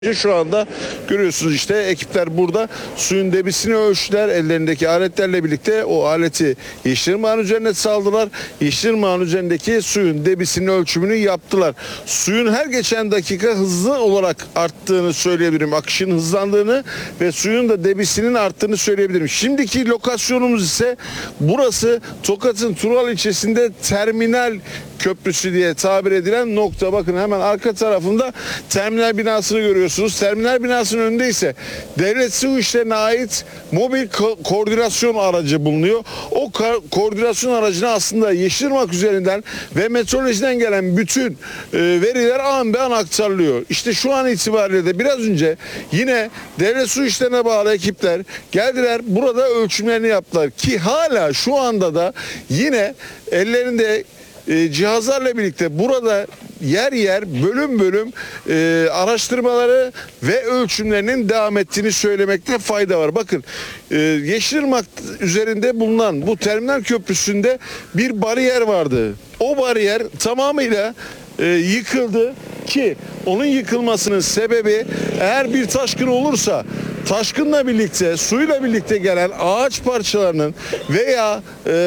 Şu anda görüyorsunuz işte ekipler burada suyun debisini ölçtüler. Ellerindeki aletlerle birlikte o aleti Yeşilırmak'ın üzerine saldılar. Yeşilırmak'ın üzerindeki suyun debisinin ölçümünü yaptılar. Suyun her geçen dakika hızlı olarak arttığını söyleyebilirim. Akışın hızlandığını ve suyun da debisinin arttığını söyleyebilirim. Şimdiki lokasyonumuz ise burası Tokat'ın Tural ilçesinde terminal köprüsü diye tabir edilen nokta. Bakın hemen arka tarafında terminal binasını görüyorsunuz. Terminal binasının önünde ise devlet su işlerine ait mobil koordinasyon aracı bulunuyor. O koordinasyon aracına aslında Yeşilırmak üzerinden ve meteorolojiden gelen bütün veriler an be an aktarılıyor. İşte şu an itibariyle de biraz önce yine devlet su işlerine bağlı ekipler geldiler. Burada ölçümlerini yaptılar ki hala şu anda da yine ellerinde cihazlarla birlikte burada yer yer bölüm bölüm araştırmaları ve ölçümlerinin devam ettiğini söylemekte fayda var. Bakın Yeşilırmak üzerinde bulunan bu terminal köprüsünde bir bariyer vardı. O bariyer tamamıyla yıkıldı ki onun yıkılmasının sebebi eğer bir taşkın olursa taşkınla birlikte suyla birlikte gelen ağaç parçalarının veya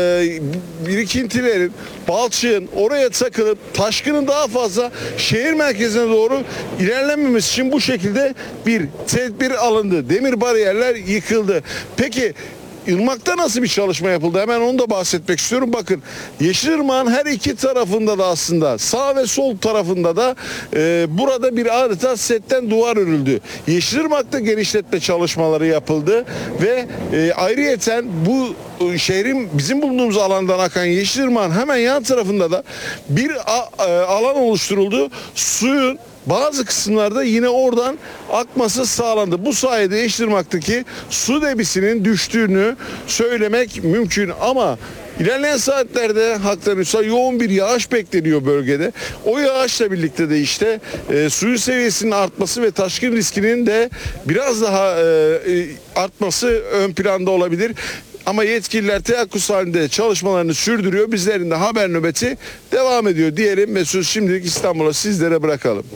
birikintilerin balçığın oraya takılıp taşkının daha fazla şehir merkezine doğru ilerlememesi için bu şekilde bir tedbir alındı. Demir bariyerler yıkıldı. Peki Irmak'ta nasıl bir çalışma yapıldı? Hemen onu da bahsetmek istiyorum. Bakın Yeşilırmak'ın her iki tarafında da aslında sağ ve sol tarafında da burada bir adeta setten duvar örüldü. Yeşilırmak'ta genişletme çalışmaları yapıldı ve ayrıyeten bu şehrin bizim bulunduğumuz alandan akan Yeşilırmak'ın hemen yan tarafında da bir alan oluşturuldu. Suyun bazı kısımlarda yine oradan akması sağlandı. Bu sayede Yeşilırmak'taki su debisinin düştüğünü söylemek mümkün ama İlerleyen saatlerde haklarınsa yoğun bir yağış bekleniyor bölgede. O yağışla birlikte de işte suyun seviyesinin artması ve taşkın riskinin de biraz daha artması ön planda olabilir. Ama yetkililer teyakkuz halinde çalışmalarını sürdürüyor. Bizlerin de haber nöbeti devam ediyor diyelim ve söz şimdilik İstanbul'a sizlere bırakalım.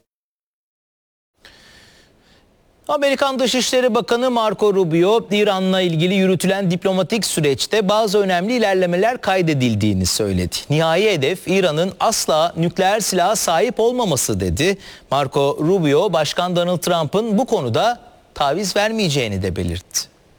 Amerikan Dışişleri Bakanı Marco Rubio, İran'la ilgili yürütülen diplomatik süreçte bazı önemli ilerlemeler kaydedildiğini söyledi. Nihai hedef İran'ın asla nükleer silaha sahip olmaması dedi. Marco Rubio, Başkan Donald Trump'ın bu konuda taviz vermeyeceğini de belirtti.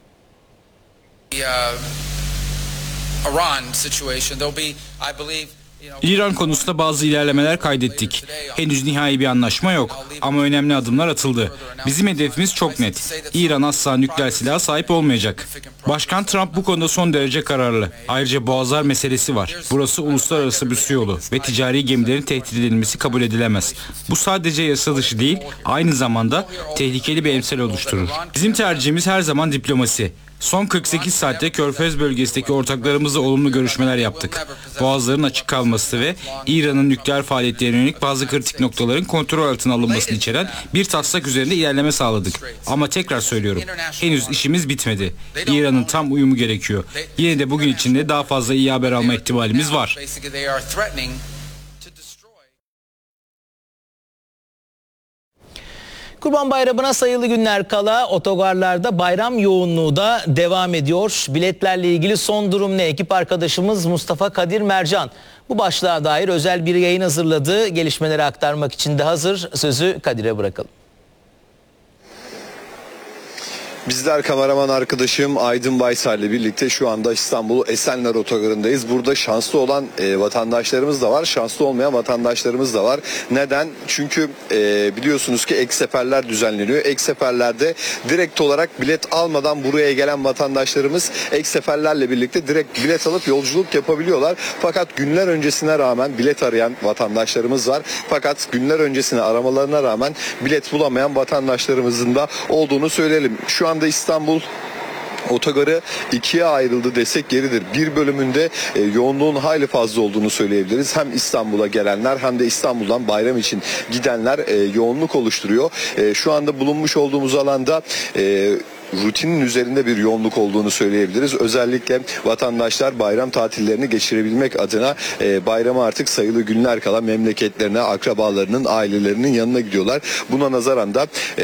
İran konusunda bazı ilerlemeler kaydettik. Henüz nihai bir anlaşma yok ama önemli adımlar atıldı. Bizim hedefimiz çok net. İran asla nükleer silaha sahip olmayacak. Başkan Trump bu konuda son derece kararlı. Ayrıca Boğazlar meselesi var. Burası uluslararası bir su yolu ve ticari gemilerin tehdit edilmesi kabul edilemez. Bu sadece yasa dışı değil, aynı zamanda tehlikeli bir emsal oluşturur. Bizim tercihimiz her zaman diplomasi. Son 48 saatte Körfez bölgesindeki ortaklarımızla olumlu görüşmeler yaptık. Boğazların açık kalması ve İran'ın nükleer faaliyetlerine yönelik bazı kritik noktaların kontrol altına alınmasını içeren bir taslak üzerinde ilerleme sağladık. Ama tekrar söylüyorum, henüz işimiz bitmedi. İran'ın tam uyumu gerekiyor. Yine de bugün içinde daha fazla iyi haber alma ihtimalimiz var. Kurban Bayramı'na sayılı günler kala otogarlarda bayram yoğunluğu da devam ediyor. Biletlerle ilgili son durum ne? Ekip arkadaşımız Mustafa Kadir Mercan bu başlığa dair özel bir yayın hazırladı. Gelişmeleri aktarmak için de hazır. Sözü Kadir'e bırakalım. Bizler kameraman arkadaşım Aydın Baysal ile birlikte şu anda İstanbul Esenler Otogarı'ndayız. Burada şanslı olan vatandaşlarımız da var, şanslı olmayan vatandaşlarımız da var. Neden? Çünkü biliyorsunuz ki ek seferler düzenleniyor. Ek seferlerde direkt olarak bilet almadan buraya gelen vatandaşlarımız ek seferlerle birlikte direkt bilet alıp yolculuk yapabiliyorlar. Fakat günler öncesine rağmen bilet arayan vatandaşlarımız var. Fakat günler öncesine aramalarına rağmen bilet bulamayan vatandaşlarımızın da olduğunu söyleyelim. Şu anda İstanbul Otogarı ikiye ayrıldı desek yeridir. Bir bölümünde yoğunluğun hayli fazla olduğunu söyleyebiliriz. Hem İstanbul'a gelenler hem de İstanbul'dan bayram için gidenler yoğunluk oluşturuyor. Şu anda bulunmuş olduğumuz alanda rutinin üzerinde bir yoğunluk olduğunu söyleyebiliriz. Özellikle vatandaşlar bayram tatillerini geçirebilmek adına bayrama artık sayılı günler kala memleketlerine, akrabalarının, ailelerinin yanına gidiyorlar. Buna nazaran da